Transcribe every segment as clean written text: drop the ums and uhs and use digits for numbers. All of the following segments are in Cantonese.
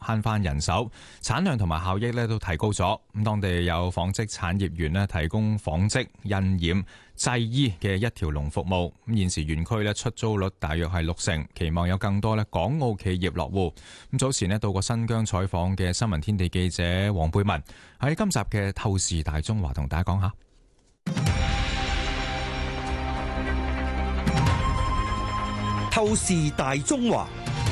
慳翻人手，產量同埋效益咧都提高咗。咁當地有紡織產業園咧提供紡織、印染、製衣嘅一條龍服務。咁現時園區咧出租率大約係60%，期望有更多咧港澳企業落戶。咁早前咧到過新疆採訪嘅新聞天地記者黃貝文喺今集嘅透視大中華同大家講下。 透視大中華。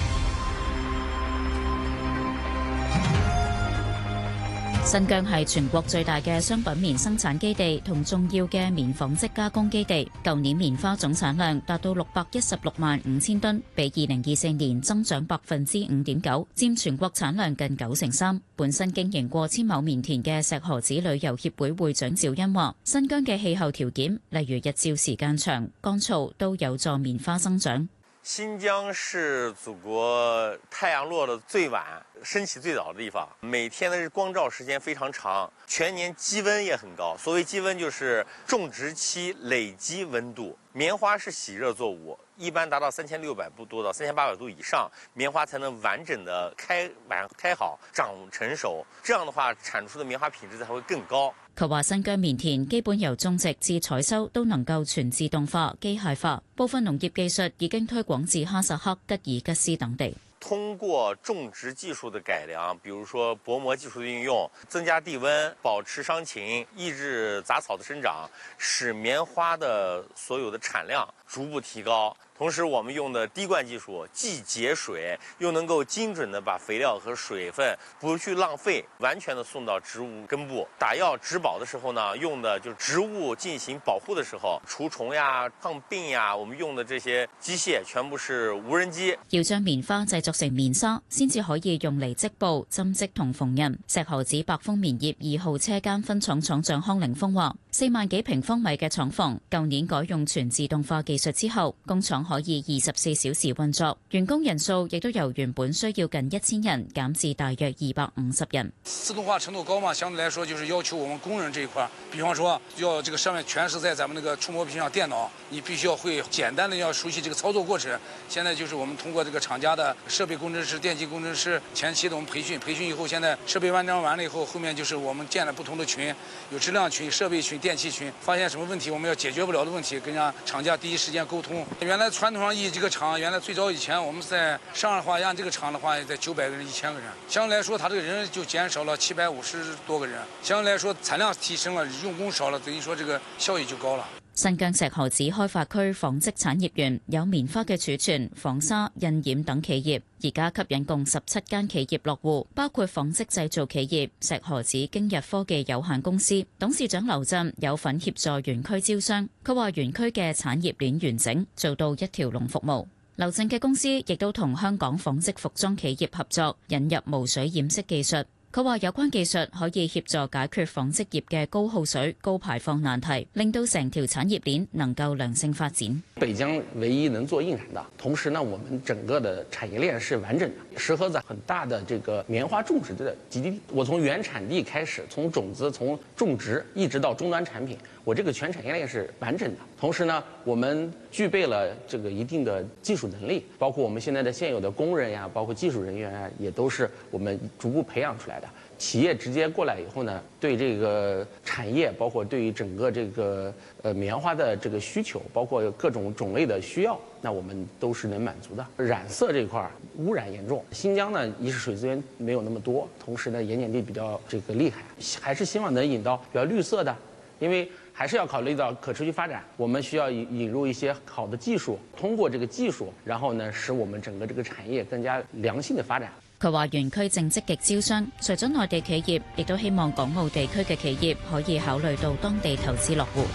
新疆係全國最大嘅商品棉生產基地同重要嘅棉紡織加工基地。舊年棉花總產量達到616萬5千噸，比2024年增長5.9%，佔全國產量近93%。本身經營過千畝棉田嘅石河子旅遊協會會長趙恩話：新疆嘅氣候條件，例如日照時間長、乾燥，都有助棉花增長。 新疆是祖國太陽落得最晚、升起最早的地方，每天的光照時間非常長，全年積溫也很高。所謂積溫就是種植期累積溫度。棉花是喜熱作物，一般達到3600度到3800度以上，棉花才能完整的開好、長成熟。這樣的話，產出的棉花品質才會更高。 佢話新疆棉田基本由種植至採收都能夠全自動化、機械化，部分農業技術已經推廣至哈薩克、吉爾吉斯等地。 通過種植技術的改良，比如說薄膜技術的運用，增加地溫、保持傷晴、抑制雜草的生長，使棉花的所有的產量逐步提高。同時，我們用的滴灌技術既節水，又能夠精準地把肥料和水分不去浪費，完全地送到植物根部。打藥植保的時候呢，用的就植物進行保護的時候，除蟲呀、抗病呀，我們用的這些機械全部是無人機。 要將棉花製作成棉紗，先至可以用嚟織布、針織同縫紉。石河子百豐棉業2號車間分廠廠長康凌峰話：4萬幾平方米嘅廠房，舊年改用全自動化技術之後，工廠可以24小時運作，員工人數亦都由原本需要近1000人減至大約250人。 自動化程度高嘛，相對來說就是要求我們工人這一塊，比方說要這個上面全是在咱們那個觸摸屏上電腦，你必須要會簡單的要熟悉這個操作過程。現在就是我們通過這個廠家的設備工程師、電氣工程師前期的我們培訓以後，現在設備安裝完了以後，後面就是我們建了不同的群，有質量群、設備群、電氣群，發現什麼問題我們要解決不了的問題，跟人家廠家第一時間溝通。原來傳統上這個廠原來最早以前我們在上海話按這個廠的話也在900個人、1000個人，相對來說它這個人就減少了750多個人，相對來說產量提升了，用工少了，等於說這個效益就高了。 新疆石河子開發區紡織產業園有棉花嘅儲存、紡紗、印染等企業，而家吸引共17間企業落戶，包括紡織製造企業石河子京日科技有限公司。董事長劉振有份協助園區招商，佢話園區嘅產業鏈完整，做到一條龍服務。劉振嘅公司亦都同香港紡織服裝企業合作，引入無水染色技術。佢話有關技術可以協助解決紡織業嘅高耗水、高排放難題，令到成條產業鏈能夠良性發展。 北疆唯一能做印染的，同時呢，我們整個的產業鏈是完整的。石河子很大的這個棉花種植的基地，我從原產地開始，從種子、從種植一直到終端產品，我這個全產業鏈是完整的。同時呢，我們具備了這個一定的技術能力，包括我們現在的現有的工人呀，包括技術人員呀，也都是我們逐步培養出來的。企業直接過來以後呢，對這個產業，包括對於整個這個棉花的這個需求，包括各種種類的需要，那我們都是能滿足的。染色這塊污染嚴重，新疆呢一是水資源沒有那麼多，同時呢鹽鹼地比較這個厲害，還是希望能引到比較綠色的，因為還是要考慮到可持續發展，我們需要引入一些好的技術，通過這個技術，然後呢使我們整個這個產業更加良性的發展。 佢話園區正積極招商，除咗內地企業，亦都希望港澳地區嘅企業可以考慮到當地投資落戶。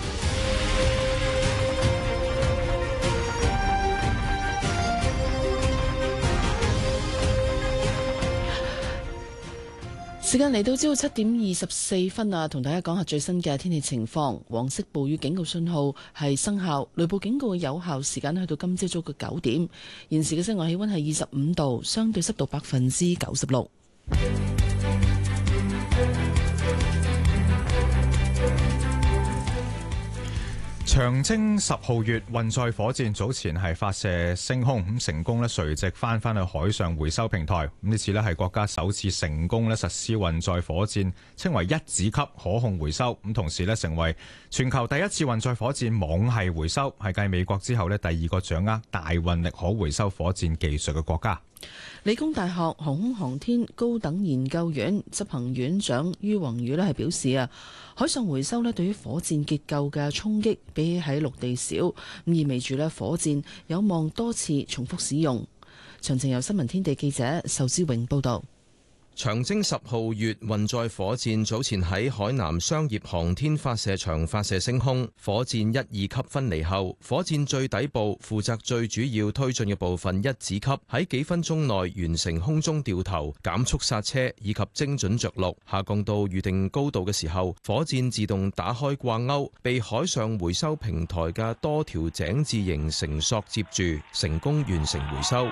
時間嚟到朝早7點24分啊，同大家講下最新嘅天氣情況。黃色暴雨警告信號係生效，雷暴警告嘅有效時間去到今朝早嘅9點。現時嘅室外氣溫係25度，相對濕度96%。 長征10號月運載火箭早前係發射升空，咁成功咧垂直翻去海上回收平台。咁呢次咧係國家首次成功咧實施運載火箭，稱為一子級可控回收。咁同時咧成為全球第一次運載火箭網繫回收，係繼美國之後咧第二個掌握大運力可回收火箭技術嘅國家。 理工大學航空航天高等研究院執行院長于宏宇咧係表示啊，海上回收咧對於火箭結構嘅衝擊比起喺陸地少，咁意味住咧火箭有望多次重複使用。詳情由新聞天地記者壽之永報道。 長征10號月運載火箭早前喺海南商業航天發射場發射升空，火箭1、2級分離後，火箭最底部負責最主要推進嘅部分一子級喺幾分鐘內完成空中掉頭、減速剎車以及精準着陸，下降到預定高度嘅時候，火箭自動打開掛鈎，被海上回收平台嘅多條井字形繩索接住，成功完成回收。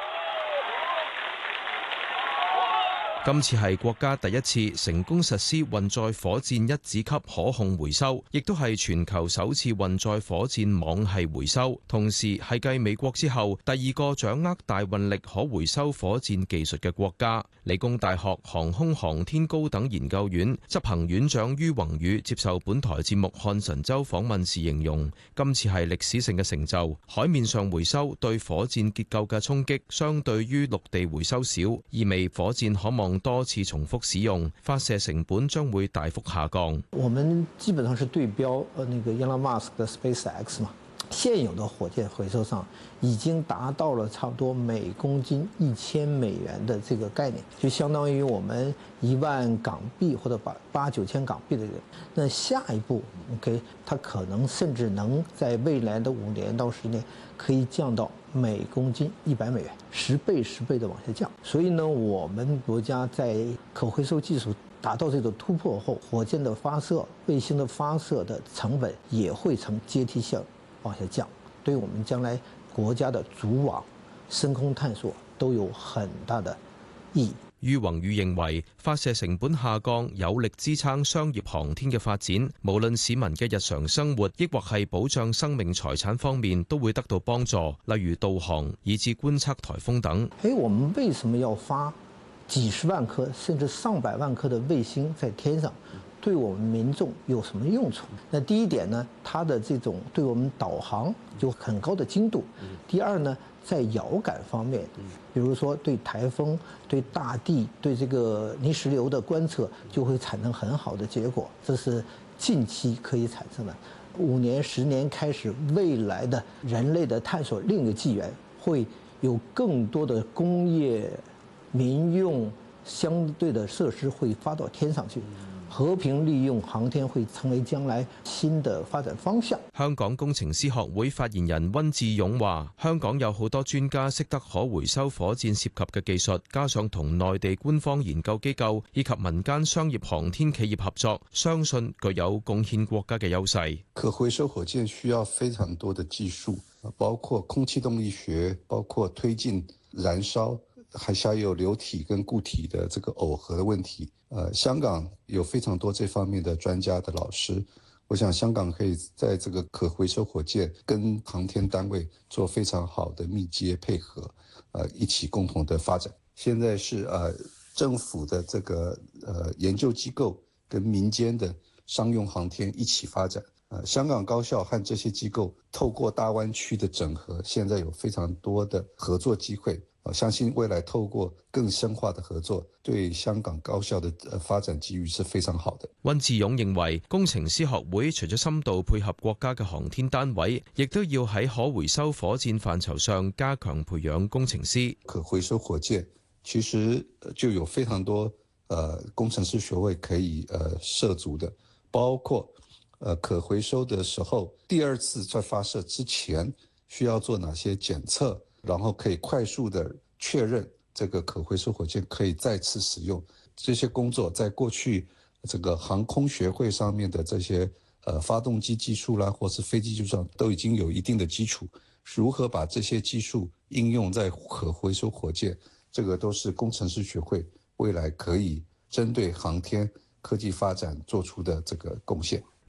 今次係國家第一次成功實施運載火箭一子級可控回收，亦都係全球首次運載火箭網繫回收，同時係繼美國之後第二個掌握大運力可回收火箭技術嘅國家。理工大學航空航天高等研究院執行院長于宏宇接受本台節目《漢神州》訪問時形容，今次係歷史性嘅成就。海面上回收對火箭結構嘅衝擊，相對於陸地回收少，意味火箭可望多次重複使用，發射成本將會大幅下降。 我們基本上是對標那個 Elon Musk 的 SpaceX 嘛，現有的火箭回收上已經達到了差不多每公斤$1000的這個概念，就相當於我們1萬港幣或者8、9千港幣的人。那下一步 ，OK， 它可能甚至能在未來的5年到10年可以降到每公斤$100，10倍的往下降。所以呢，我們國家在可回收技術達到這個突破後，火箭的發射、衛星的發射的成本也會呈階梯性往下降，對我們將來國家的組網、深空探索都有很大的意義。 于宏宇認為，發射成本下降有力支撐商業航天嘅發展，無論市民嘅日常生活，抑或係保障生命財產方面，都會得到幫助，例如導航以至觀測颱風等。 我們為什麼要發幾十萬顆甚至上百萬顆的衛星在天上？對我們民眾有什麼用處？那第一點呢，它的這種對我們導航有很高的精度。第二呢，在遙感方面，比如說對颱風、對大地、對這個泥石流的觀測，就會產生很好的結果。這是近期可以產生的。5年、10年開始，未來的人類的探索另一個紀元，會有更多的工業、民用相對的設施會發到天上去。和平利用航天會成為將來新的發展方向。 香港工程師學會發言人溫志勇話：香港有好多專家識得可回收火箭涉及嘅技術，加上同內地官方研究機構以及民間商業航天企業合作，相信具有貢獻國家嘅優勢。 可回收火箭需要非常多的技術，包括空氣動力學，包括推進燃燒，還有流體跟固體的這個耦合的問題。香港有非常多這方面的專家的老師，我想香港可以在這個可回收火箭跟航天單位做非常好的密接配合，一起共同的發展。現在是政府的這個研究機構跟民間的商用航天一起發展。香港高校和這些機構透過大灣區的整合，現在有非常多的合作機會。相信未來透過更深化的合作，對香港高校的發展機遇是非常好的。 溫志勇認為，工程師學會除咗深度配合國家嘅航天單位，亦都要喺可回收火箭範疇上加強培養工程師。 可回收火箭其實就有非常多工程師學位可以涉足的，包括可回收的時候，第二次在發射之前需要做哪些檢測，然後可以快速的確認這個可回收火箭可以再次使用。這些工作在過去這個航空學會上面的這些發動機技術啦，或是飛機技術上都已經有一定的基礎。如何把這些技術應用在可回收火箭，這個都是工程師學會未來可以針對航天科技發展做出的這個貢獻。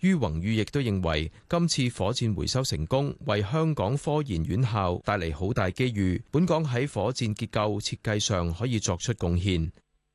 于宏宇亦都認為，今次火箭回收成功，為香港科研院校帶嚟好大機遇，本港喺火箭結構設計上可以作出貢獻。